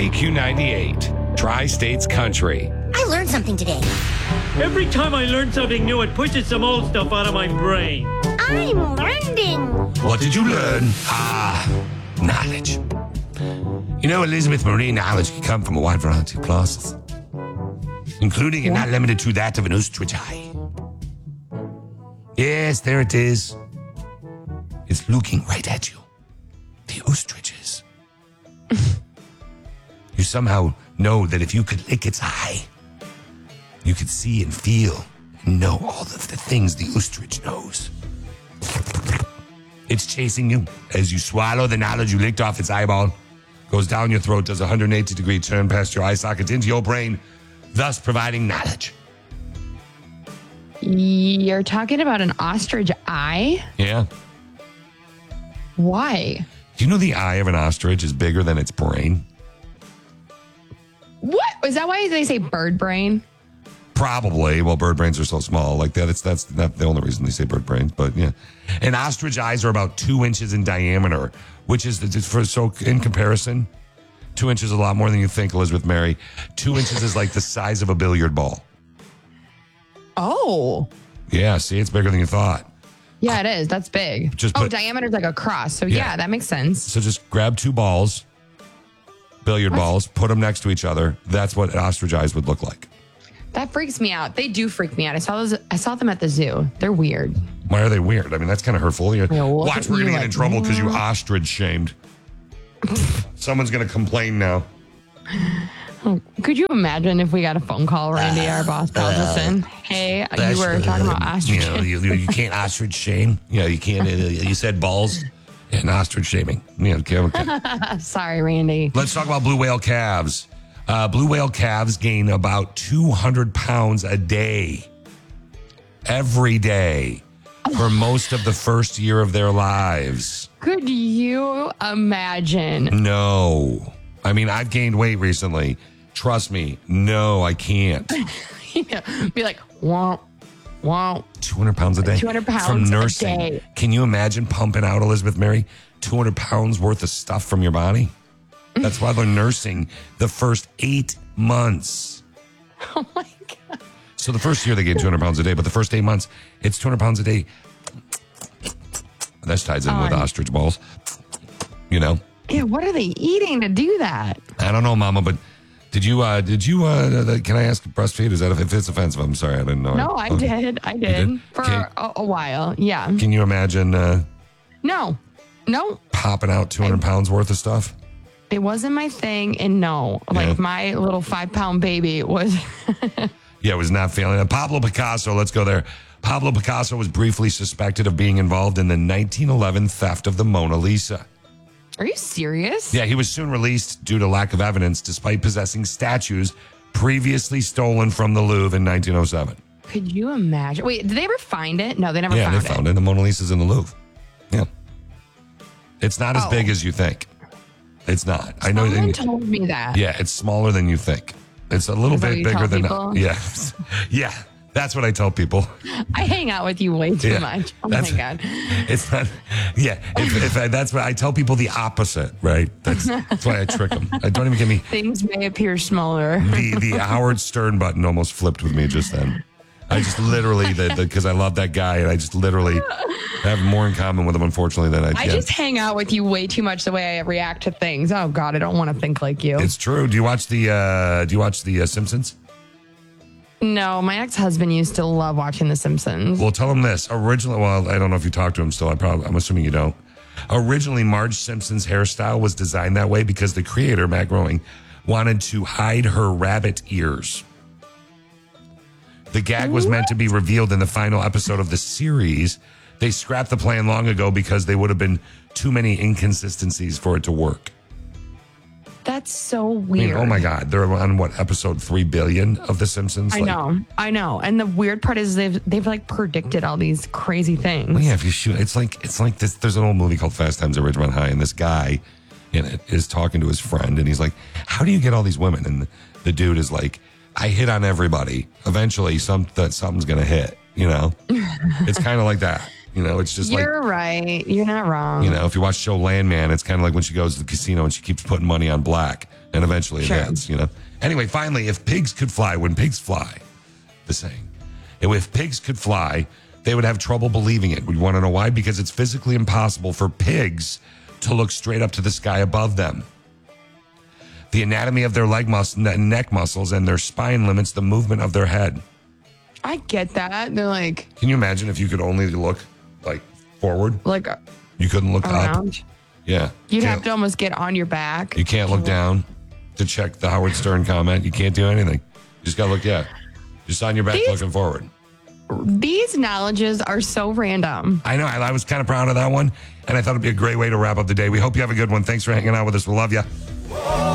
KQ98, Tri-States Country. I learned something today. Every time I learn something new, it pushes some old stuff out of my brain. I'm learning. What did you learn? Knowledge. You know, Elizabeth Marie, knowledge can come from a wide variety of places, including and not limited to that of an ostrich eye. Yes, there it is. It's looking right at you. The ostriches. You somehow know that if you could lick its eye, you could see and feel and know all of the things the ostrich knows. It's chasing you as you swallow the knowledge you licked off its eyeball, goes down your throat, does a 180-degree turn past your eye socket into your brain, thus providing knowledge. You're talking about an ostrich eye? Yeah. Why? Do you know the eye of an ostrich is bigger than its brain? What? Is that why they say bird brain? Probably. Well, bird brains are so small. Like that's not the only reason they say bird brains, but yeah. And ostrich eyes are about 2 inches in diameter, which is so in comparison, 2 inches is a lot more than you think, Elizabeth Mary. 2 inches is like the size of a billiard ball. Oh. Yeah, see, it's bigger than you thought. Yeah, it is. That's big. Diameter's like a cross. So yeah, that makes sense. So just grab 2 balls, billiard balls, put them next to each other. That's what ostrich eyes would look like. That freaks me out. They do freak me out. I saw them at the zoo. They're weird. Why are they weird? I mean, that's kind of hurtful. Watch, we're going to get in trouble because you ostrich shamed. Someone's going to complain now. Could you imagine if we got a phone call, Randy, our boss called us in? Hey, you were talking about ostrich. You can't ostrich shame. You can't. You said balls and ostrich shaming. Okay. Sorry, Randy. Let's talk about blue whale calves. Blue whale calves gain about 200 pounds a day, every day, for most of the first year of their lives. Could you imagine? No. I mean, I've gained weight recently. Trust me. No, I can't. Be like, wow. 200 pounds a day? 200 pounds from nursing. a day. Can you imagine pumping out, Elizabeth Mary, 200 pounds worth of stuff from your body? That's why they're nursing the first 8 months. Oh, my God. So the first year they gain 200 pounds a day, but the first 8 months, it's 200 pounds a day. That ties in with ostrich balls, Yeah, what are they eating to do that? I don't know, Mama, but did you, can I ask breastfeed? Is that if it's offensive? I'm sorry, I didn't know. No, I did. For a while, yeah. Can you imagine? No. Popping out 200 pounds worth of stuff? It wasn't my thing, and my little 5-pound baby was. Yeah, it was not failing. Pablo Picasso, let's go there. Pablo Picasso was briefly suspected of being involved in the 1911 theft of the Mona Lisa. Are you serious? Yeah, he was soon released due to lack of evidence, despite possessing statues previously stolen from the Louvre in 1907. Could you imagine? Wait, did they ever find it? No, they never found it. Yeah, they found it. The Mona Lisa's in the Louvre. Yeah. It's not as big as you think. It's not. I know. Someone told me that. Yeah, it's smaller than you think. It's a little bit bigger than. Yeah. That's what I tell people. I hang out with you way too much. Oh my God. It's not. Yeah. That's what I tell people the opposite, right? That's why I trick them. I don't even get me. Things may appear smaller. The Howard Stern button almost flipped with me just then. I just literally, because I love that guy, and I just literally have more in common with him, unfortunately, than I can. I just hang out with you way too much the way I react to things. Oh God, I don't want to think like you. It's true. Do you watch the Simpsons? No, my ex-husband used to love watching The Simpsons. Well, tell him this. Originally, well, I don't know if you talked to him still. I'm assuming you don't. Originally, Marge Simpson's hairstyle was designed that way because the creator, Matt Groening, wanted to hide her rabbit ears. The gag was meant to be revealed in the final episode of the series. They scrapped the plan long ago because they would have been too many inconsistencies for it to work. That's so weird. I mean, oh my God. They're on episode 3 billion of The Simpsons? I know. And the weird part is they've like predicted all these crazy things. Well, yeah, if you shoot, it's like this. There's an old movie called Fast Times at Ridgemont High, and this guy in it is talking to his friend, and he's like, how do you get all these women? And the dude is like, I hit on everybody. Eventually, something's going to hit, It's kind of like that. You know, it's just You're right. You're not wrong. you know, if you watch the show Landman, it's kind of like when she goes to the casino and she keeps putting money on black, and eventually it Sure. ends, you know. Anyway, finally, if pigs could fly, when pigs fly, the saying, if pigs could fly, they would have trouble believing it. We want to know why? Because it's physically impossible for pigs to look straight up to the sky above them. The anatomy of their neck muscles and their spine limits the movement of their head. I get that. They're like Can you imagine if you could only look like forward? You couldn't look up. around. Yeah. You'd Can't- have to almost get on your back. You can't look down to check the Howard Stern comment. You can't do anything. You just got to look, just on your back looking forward. These knowledges are so random. I know. I was kind of proud of that one, and I thought it'd be a great way to wrap up the day. We hope you have a good one. Thanks for hanging out with us. We love you.